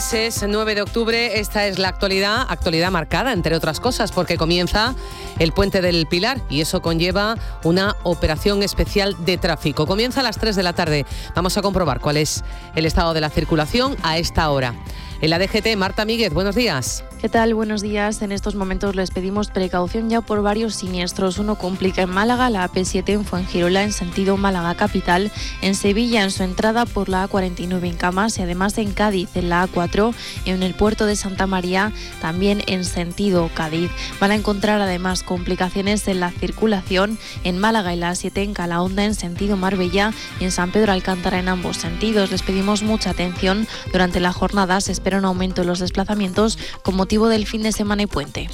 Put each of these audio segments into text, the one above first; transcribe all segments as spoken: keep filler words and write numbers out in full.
lunes, es nueve de octubre, esta es la actualidad, actualidad marcada, entre otras cosas, porque comienza el Puente del Pilar y eso conlleva una operación especial de tráfico. Comienza a las tres de la tarde. Vamos a comprobar cuál es el estado de la circulación a esta hora. En la D G T, Marta Míguez, buenos días. ¿Qué tal? Buenos días. En estos momentos les pedimos precaución ya por varios siniestros. Uno complica en Málaga, la A P siete en Fuengirola en sentido Málaga capital, en Sevilla en su entrada por la A cuarenta y nueve en Camas y además en Cádiz en la A cuatro, en el puerto de Santa María también en sentido Cádiz. Van a encontrar además complicaciones en la circulación en Málaga y la A siete en Calahonda en sentido Marbella y en San Pedro Alcántara en ambos sentidos. Les pedimos mucha atención. Durante la jornada se espera un aumento en los desplazamientos con motivo del fin de semana y puente.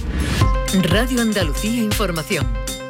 Radio Andalucía Información.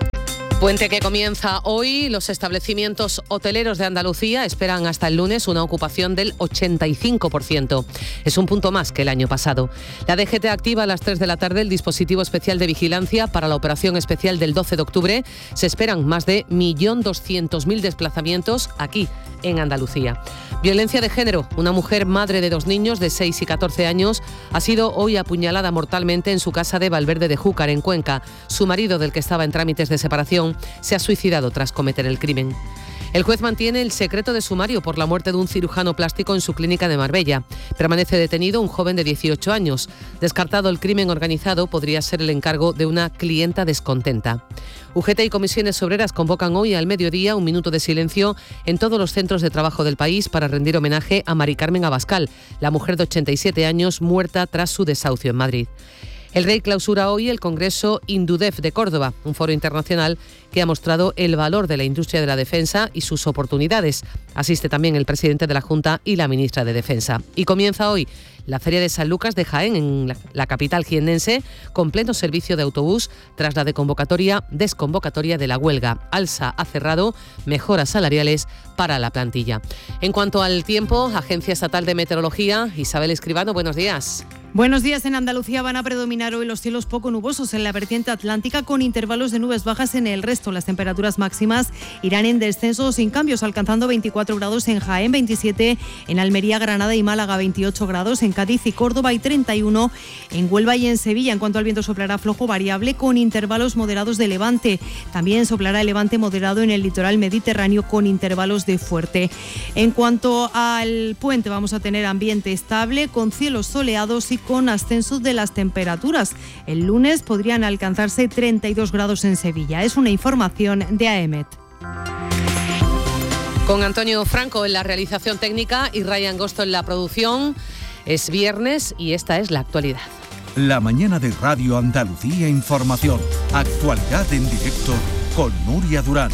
Puente que comienza hoy. Los establecimientos hoteleros de Andalucía esperan hasta el lunes una ocupación del ochenta y cinco por ciento. Es un punto más que el año pasado. La D G T activa a las tres de la tarde el dispositivo especial de vigilancia para la operación especial del doce de octubre. Se esperan más de un millón doscientos mil desplazamientos aquí en Andalucía. Violencia de género. Una mujer madre de dos niños de seis y catorce años ha sido hoy apuñalada mortalmente en su casa de Valverde de Júcar, en Cuenca. Su marido, del que estaba en trámites de separación, se ha suicidado tras cometer el crimen. El juez mantiene el secreto de sumario por la muerte de un cirujano plástico en su clínica de Marbella. Permanece detenido un joven de dieciocho años. Descartado el crimen organizado, podría ser el encargo de una clienta descontenta. U G T y comisiones obreras convocan hoy al mediodía un minuto de silencio en todos los centros de trabajo del país para rendir homenaje a Mari Carmen Abascal, la mujer de ochenta y siete años muerta tras su desahucio en Madrid. El Rey clausura hoy el Congreso Indudef de Córdoba, un foro internacional que ha mostrado el valor de la industria de la defensa y sus oportunidades. Asiste también el presidente de la Junta y la ministra de Defensa. Y comienza hoy la Feria de San Lucas de Jaén, en la, la capital jiennense, con pleno servicio de autobús tras la deconvocatoria, desconvocatoria de la huelga. Alsa ha cerrado mejoras salariales para la plantilla. En cuanto al tiempo, Agencia Estatal de Meteorología, Isabel Escribano, buenos días. Buenos días. En Andalucía van a predominar hoy los cielos poco nubosos en la vertiente atlántica con intervalos de nubes bajas en el resto. Las temperaturas máximas irán en descenso sin cambios, alcanzando veinticuatro grados en Jaén, veintisiete en Almería, Granada y Málaga, veintiocho grados en Cádiz y Córdoba y treinta y uno en Huelva y en Sevilla. En cuanto al viento, soplará flojo variable con intervalos moderados de levante. También soplará el levante moderado en el litoral mediterráneo con intervalos de fuerte. En cuanto al puente, vamos a tener ambiente estable con cielos soleados y con ascenso de las temperaturas. El lunes podrían alcanzarse treinta y dos grados en Sevilla. Es una información de A E M E T. Con Antonio Franco en la realización técnica y Ryan Gosto en la producción. Es viernes y esta es la actualidad. La mañana de Radio Andalucía Información. Actualidad en directo con Nuria Durán.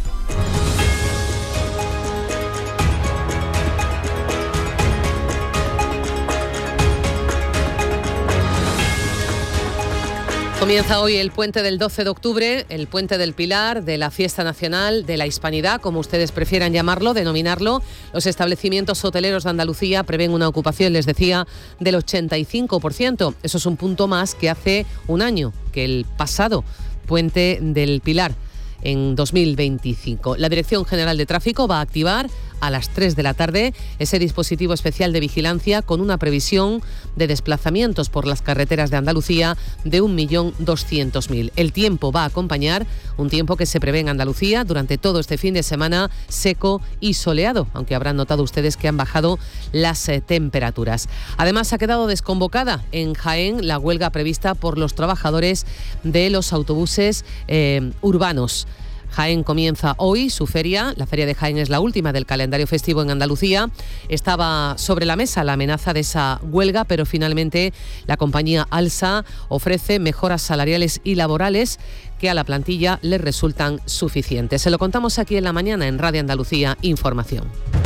Comienza hoy el puente del doce de octubre, el puente del Pilar, de la Fiesta Nacional de la Hispanidad, como ustedes prefieran llamarlo, denominarlo. Los establecimientos hoteleros de Andalucía prevén una ocupación, les decía, del ochenta y cinco por ciento. Eso es un punto más que hace un año, que el pasado puente del Pilar, en dos mil veinticinco. La Dirección General de Tráfico va a activar a las tres de la tarde ese dispositivo especial de vigilancia con una previsión de desplazamientos por las carreteras de Andalucía de un millón doscientos mil. El tiempo va a acompañar un tiempo que se prevé en Andalucía durante todo este fin de semana, seco y soleado, aunque habrán notado ustedes que han bajado las eh, temperaturas. Además, ha quedado desconvocada en Jaén la huelga prevista por los trabajadores de los autobuses eh, urbanos. Jaén comienza hoy su feria. La feria de Jaén es la última del calendario festivo en Andalucía. Estaba sobre la mesa la amenaza de esa huelga, pero finalmente la compañía Alsa ofrece mejoras salariales y laborales que a la plantilla les resultan suficientes. Se lo contamos aquí en la mañana en Radio Andalucía Información.